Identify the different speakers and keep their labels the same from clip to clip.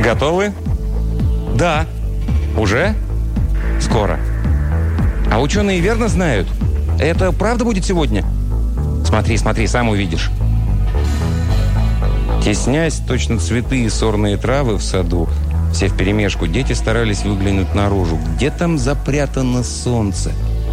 Speaker 1: Готовы? Да. Уже? Скоро. А ученые верно знают? Это правда будет сегодня? Смотри, смотри, сам увидишь. Теснясь, точно цветы и сорные травы в саду, все вперемешку, дети старались выглянуть наружу. Где там запрятано солнце?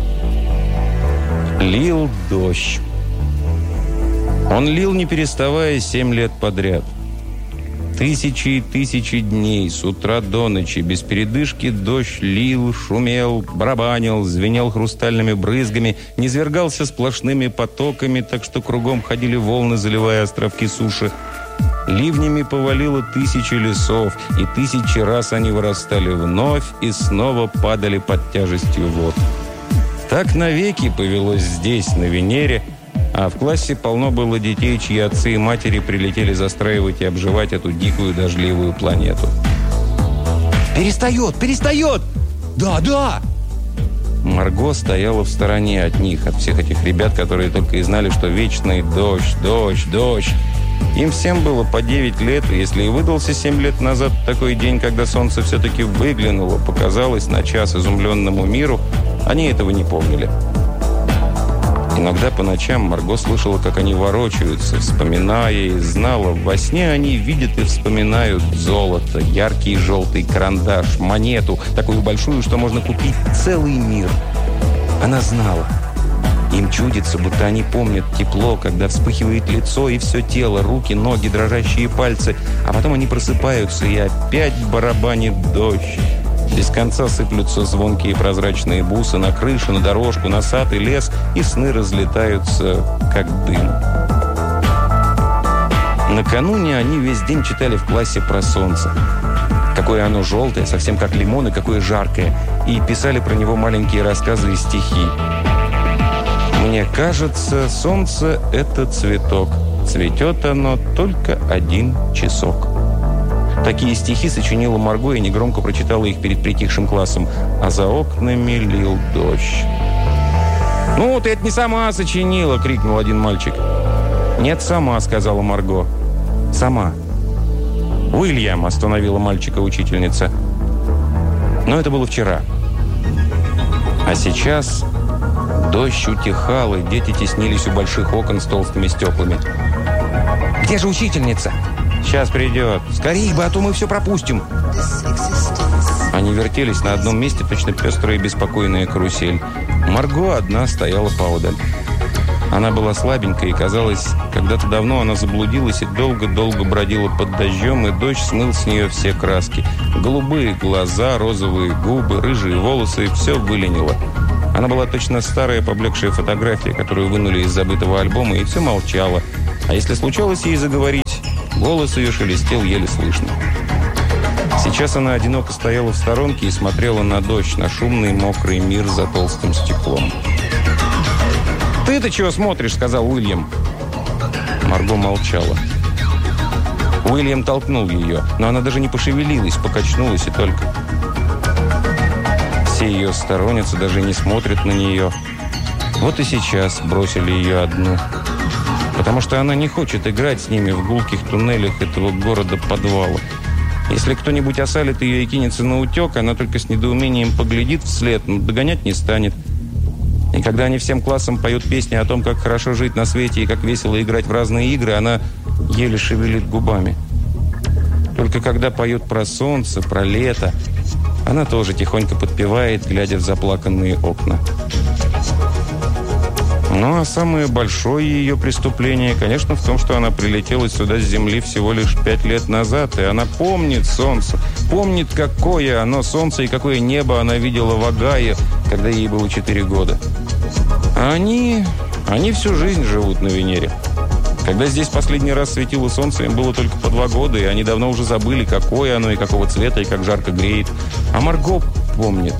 Speaker 1: Лил дождь. Он лил, не переставая, 7 лет подряд. Тысячи и тысячи дней, с утра до ночи, без передышки дождь лил, шумел, барабанил, звенел хрустальными брызгами, низвергался сплошными потоками, так что кругом ходили волны, заливая островки суши. Ливнями повалило тысячи лесов, и тысячи раз они вырастали вновь и снова падали под тяжестью вод. Так навеки повелось здесь, на Венере, а в классе полно было детей, чьи отцы и матери прилетели застраивать и обживать эту дикую дождливую планету. «Перестает! Перестает! Да, да!» Марго стояла в стороне от них, от всех этих ребят, которые только и знали, что вечный дождь, дождь, дождь. Им всем было по 9 лет, и если и выдался 7 лет назад такой день, когда солнце все-таки выглянуло, показалось на час изумленному миру, они этого не помнили. Иногда по ночам Марго слышала, как они ворочаются, вспоминая, и знала, во сне они видят и вспоминают золото, яркий желтый карандаш, монету, такую большую, что можно купить целый мир. Она знала. Им чудится, будто они помнят тепло, когда вспыхивает лицо и все тело, руки, ноги, дрожащие пальцы, а потом они просыпаются, и опять барабанит дождь. Без конца сыплются звонкие прозрачные бусы на крышу, на дорожку, на сад и лес, и сны разлетаются, как дым. Накануне они весь день читали в классе про солнце. Какое оно желтое, совсем как лимон, и какое жаркое. И писали про него маленькие рассказы и стихи. «Мне кажется, солнце – это цветок. Цветет оно только 1 часок». Такие стихи сочинила Марго и негромко прочитала их перед притихшим классом. А за окнами лил дождь. «Ну, ты это не сама сочинила!» – крикнул один мальчик. «Нет, сама», – сказала Марго. «Сама». «Уильям!» – остановила мальчика учительница. Но это было вчера. А сейчас дождь утихал, и дети теснились у больших окон с толстыми стеклами. «Где же учительница?» «Сейчас придет. Скорей бы, а то мы все пропустим». Они вертелись на одном месте, точно пестрая и беспокойная карусель. Марго одна стояла поодаль. Она была слабенькая, и, казалось, когда-то давно она заблудилась и долго-долго бродила под дождем, и дождь смыл с нее все краски. Голубые глаза, розовые губы, рыжие волосы – все выленило. Она была точно старая поблекшая фотография, которую вынули из забытого альбома, и все молчала. А если случалось ей заговорить, голос ее шелестел еле слышно. Сейчас она одиноко стояла в сторонке и смотрела на дождь, на шумный мокрый мир за толстым стеклом. «Ты-то чего смотришь?» – сказал Уильям. Марго молчала. Уильям толкнул ее, но она даже не пошевелилась, покачнулась и только. Все ее сторонницы даже не смотрят на нее. Вот и сейчас бросили ее одну. Потому что она не хочет играть с ними в гулких туннелях этого города-подвала. Если кто-нибудь осалит ее и кинется на утек, она только с недоумением поглядит вслед, но догонять не станет. И когда они всем классом поют песни о том, как хорошо жить на свете и как весело играть в разные игры, она еле шевелит губами. Только когда поют про солнце, про лето, она тоже тихонько подпевает, глядя в заплаканные окна. Ну, а самое большое ее преступление, конечно, в том, что она прилетела сюда с Земли всего лишь 5 лет назад, и она помнит солнце, помнит, какое оно солнце и какое небо она видела в Огайо, когда ей было 4 года. А они всю жизнь живут на Венере. Когда здесь последний раз светило солнце, им было только по 2 года, и они давно уже забыли, какое оно и какого цвета, и как жарко греет. А Марго помнит.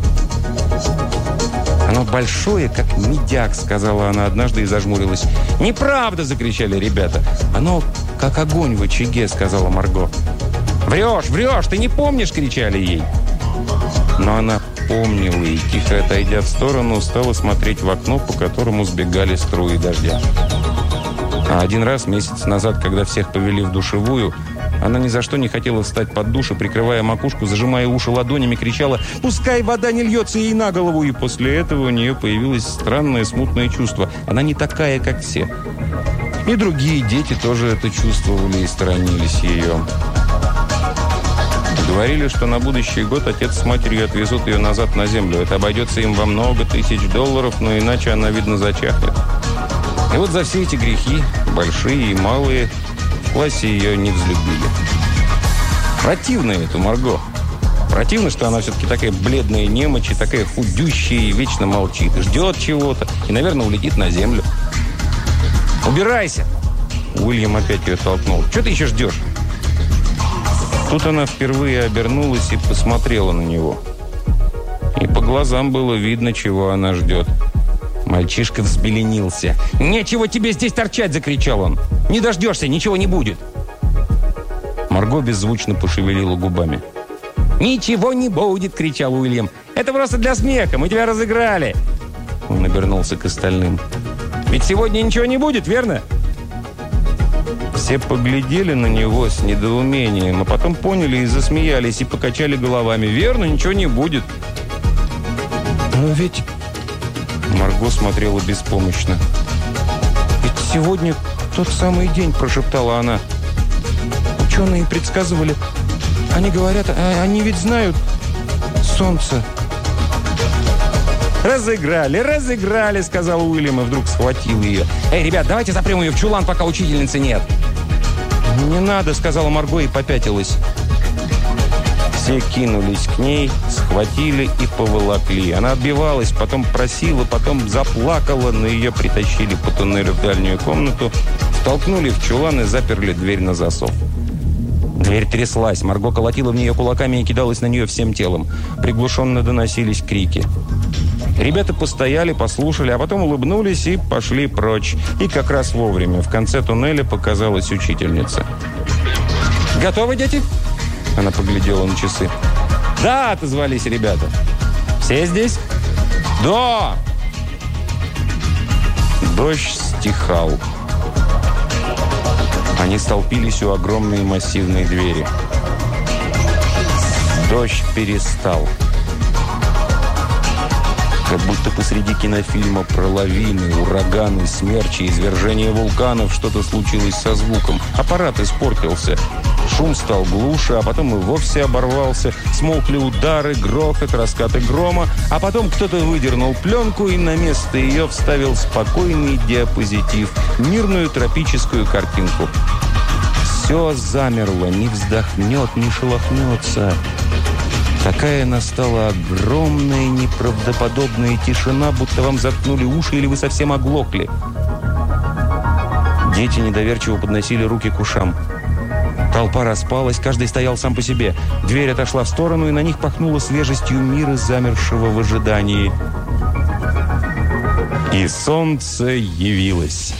Speaker 1: «Оно большое, как медяк», — сказала она однажды и зажмурилась. «Неправда!» — закричали ребята. «Оно как огонь в очаге», — сказала Марго. «Врешь, врешь! Ты не помнишь!» — кричали ей. Но она помнила и, тихо отойдя в сторону, стала смотреть в окно, по которому сбегали струи дождя. А один раз, месяц назад, когда всех повели в душевую, она ни за что не хотела встать под душ и, прикрывая макушку, зажимая уши ладонями, кричала: «Пускай вода не льется ей на голову!» И после этого у нее появилось странное смутное чувство. Она не такая, как все. И другие дети тоже это чувствовали и сторонились ее. Говорили, что на будущий год отец с матерью отвезут ее назад на землю. Это обойдется им во много тысяч $, но иначе она, видно, зачахнет. И вот за все эти грехи, большие и малые, в классе ее не взлюбили. Противно это, Марго. Противно, что она все-таки такая бледная немочь, и такая худющая, и вечно молчит, и ждет чего-то, и, наверное, улетит на землю. «Убирайся!» Уильям опять ее толкнул. «Что ты еще ждешь?» Тут она впервые обернулась и посмотрела на него. И по глазам было видно, чего она ждет. Мальчишка взбеленился. «Нечего тебе здесь торчать!» – закричал он. «Не дождешься, ничего не будет!» Марго беззвучно пошевелила губами. «Ничего не будет!» – кричал Уильям. «Это просто для смеха, мы тебя разыграли!» Он обернулся к остальным. «Ведь сегодня ничего не будет, верно?» Все поглядели на него с недоумением, а потом поняли и засмеялись, и покачали головами. «Верно, ничего не будет!» «Но ведь...» Марго смотрела беспомощно. «Ведь сегодня тот самый день», – прошептала она. «Ученые предсказывали. Они говорят, они ведь знают солнце». «Разыграли», – сказал Уильям и вдруг схватил ее. «Эй, ребят, давайте запрем ее в чулан, пока учительницы нет». «Не надо», – сказала Марго и попятилась. Все кинулись к ней, схватили и поволокли. Она отбивалась, потом просила, потом заплакала, но ее притащили по туннелю в дальнюю комнату, втолкнули в чулан и заперли дверь на засов. Дверь тряслась, Марго колотила в нее кулаками и кидалась на нее всем телом. Приглушенно доносились крики. Ребята постояли, послушали, а потом улыбнулись и пошли прочь. И как раз вовремя. В конце туннеля показалась учительница. «Готовы, дети?» Она поглядела на часы. «Да!» – отозвались ребята. «Все здесь?» «Да!» Дождь стихал. Они столпились у огромной массивной двери. Дождь перестал. Как будто посреди кинофильма про лавины, ураганы, смерчи, извержение вулканов что-то случилось со звуком. Аппарат испортился. Шум стал глуше, а потом и вовсе оборвался. Смолкли удары, грохот, раскаты грома. А потом кто-то выдернул пленку и на место ее вставил спокойный диапозитив, мирную тропическую картинку. Все замерло, не вздохнет, не шелохнется. Такая настала огромная, неправдоподобная тишина, будто вам заткнули уши или вы совсем оглохли. Дети недоверчиво подносили руки к ушам. Толпа распалась, каждый стоял сам по себе. Дверь отошла в сторону, и на них пахнуло свежестью мира, замершего в ожидании. И солнце явилось.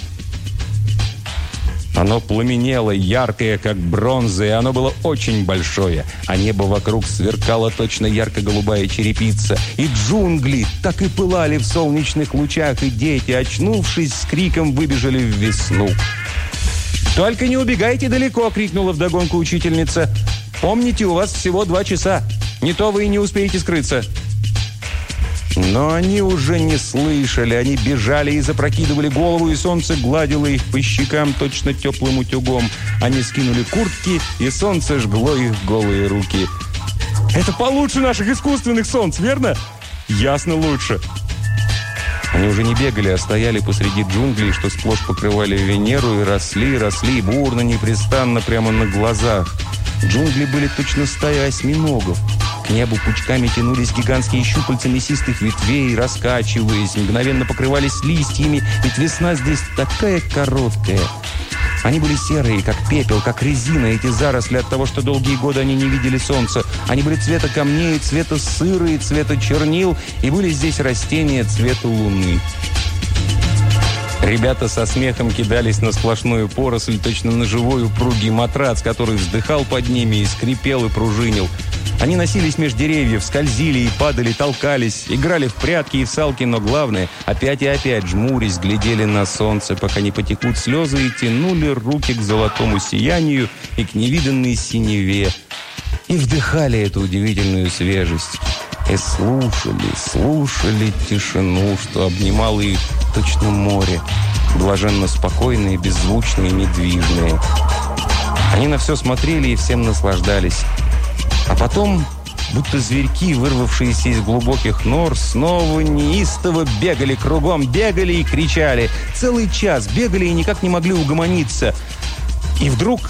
Speaker 1: Оно пламенело, яркое, как бронза, и оно было очень большое. А небо вокруг сверкало точно ярко-голубая черепица. И джунгли так и пылали в солнечных лучах, и дети, очнувшись, с криком выбежали в весну. «Только не убегайте далеко!» – крикнула вдогонку учительница. «Помните, у вас всего 2 часа. Не то вы и не успеете скрыться». Но они уже не слышали. Они бежали и запрокидывали голову, и солнце гладило их по щекам точно теплым утюгом. Они скинули куртки, и солнце жгло их голые руки. «Это получше наших искусственных солнц, верно?» «Ясно лучше». Они уже не бегали, а стояли посреди джунглей, что сплошь покрывали Венеру, и росли, бурно, непрестанно, прямо на глазах. Джунгли были точно стая осьминогов. К небу пучками тянулись гигантские щупальца мясистых ветвей, раскачиваясь, мгновенно покрывались листьями, ведь весна здесь такая короткая. Они были серые, как пепел, как резина, эти заросли от того, что долгие годы они не видели солнца. Они были цвета камней, цвета сыры, цвета чернил, и были здесь растения цвета луны. Ребята со смехом кидались на сплошную поросль, точно на живой упругий матрац, который вздыхал под ними и скрипел и пружинил. Они носились меж деревьев, скользили и падали, толкались, играли в прятки и в салки, но главное, опять и опять, жмурясь, глядели на солнце, пока не потекут слезы, и тянули руки к золотому сиянию и к невиданной синеве, и вдыхали эту удивительную свежесть, и слушали тишину, что обнимало их точно море, блаженно спокойные, беззвучные, недвижные. Они на все смотрели и всем наслаждались. А потом, будто зверьки, вырвавшиеся из глубоких нор, снова неистово бегали кругом, бегали и кричали. Целый час бегали и никак не могли угомониться. И вдруг,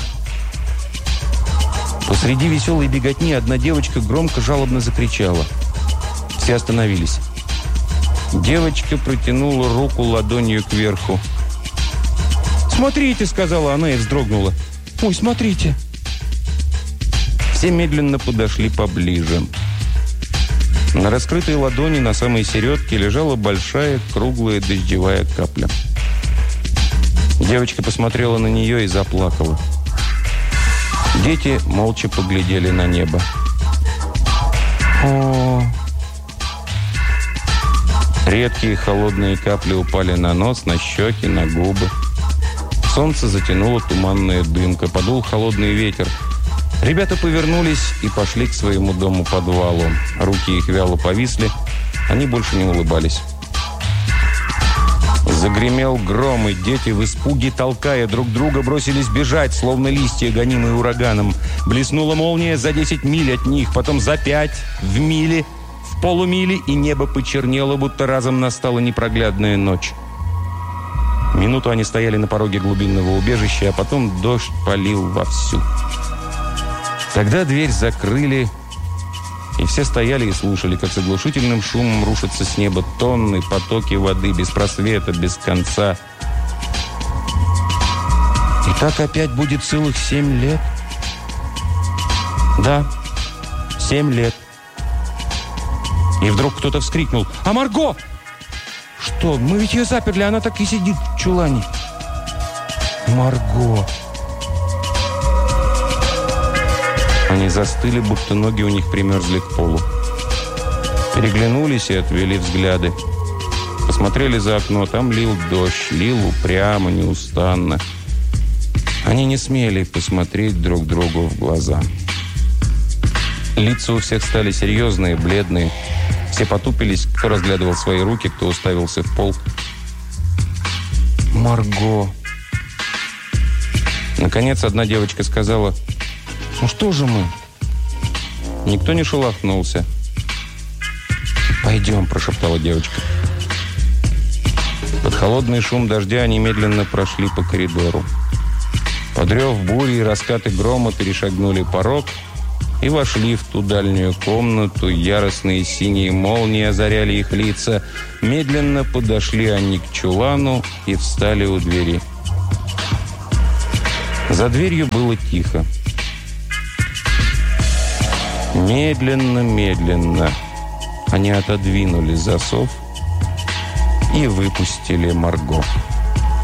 Speaker 1: посреди веселой беготни, одна девочка громко, жалобно закричала. Все остановились. Девочка протянула руку ладонью кверху. «Смотрите!» — сказала она и вздрогнула. «Ой, смотрите!» Все медленно подошли поближе. На раскрытой ладони на самой середке лежала большая круглая дождевая капля. Девочка посмотрела на нее и заплакала. Дети молча поглядели на небо. О! Редкие холодные капли упали на нос, на щеки, на губы. Солнце затянуло туманная дымка, подул холодный ветер. Ребята повернулись и пошли к своему дому-подвалу. Руки их вяло повисли, они больше не улыбались. Загремел гром, и дети в испуге, толкая друг друга, бросились бежать, словно листья, гонимые ураганом. Блеснула молния за 10 миль от них, потом за 5, в миле, в полумиле, и небо почернело, будто разом настала непроглядная ночь. Минуту они стояли на пороге глубинного убежища, а потом дождь полил вовсю. Тогда дверь закрыли, и все стояли и слушали, как с оглушительным шумом рушатся с неба тонны, потоки воды, без просвета, без конца. И так опять будет целых 7 лет? Да, 7 лет. И вдруг кто-то вскрикнул: «А Марго?» «Что? Мы ведь ее заперли, она так и сидит в чулане». «Марго!» Они застыли, будто ноги у них примерзли к полу. Переглянулись и отвели взгляды. Посмотрели за окно, там лил дождь, лил упрямо, неустанно. Они не смели посмотреть друг другу в глаза. Лица у всех стали серьезные, бледные. Все потупились, кто разглядывал свои руки, кто уставился в пол. «Марго!» Наконец одна девочка сказала: «Ну что же мы?» Никто не шелохнулся. «Пойдем», – прошептала девочка. Под холодный шум дождя они медленно прошли по коридору. Под рев бури и раскаты грома перешагнули порог и вошли в ту дальнюю комнату. Яростные синие молнии озаряли их лица. Медленно подошли они к чулану и встали у двери. За дверью было тихо. Медленно они отодвинули засов и выпустили Марго.